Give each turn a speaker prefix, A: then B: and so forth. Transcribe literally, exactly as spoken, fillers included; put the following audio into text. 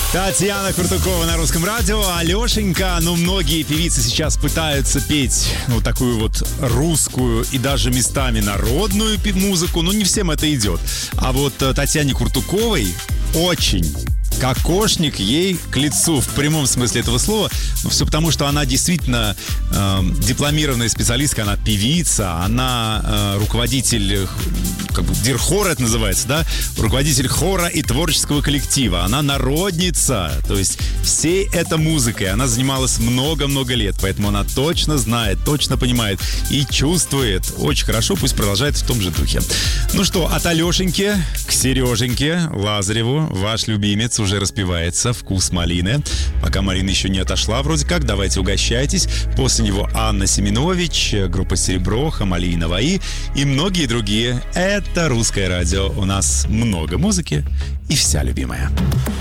A: Татьяна Куртукова на Русском радио. Алешенька, ну, многие певицы сейчас пытаются петь, ну, такую вот русскую и даже местами народную музыку, но не всем это идет. А вот Татьяне Куртуковой очень... Кокошник ей к лицу в прямом смысле этого слова. Но все потому, что она действительно э, дипломированная специалистка, она певица, она э, руководитель, как бы дирхор это называется, да? Руководитель хора и творческого коллектива. Она народница, то есть всей этой музыкой она занималась много-много лет, поэтому она точно знает, точно понимает и чувствует очень хорошо, пусть продолжает в том же духе. Ну что, от Алешеньки к Сереженьке Лазареву, ваш любимец, уже распевается «Вкус малины». Пока Марина еще не отошла вроде как, давайте угощайтесь. После него Анна Семенович, группа «Серебро», «Хамали и Наваи» и многие другие. Это «Русское радио». У нас много музыки и вся любимая.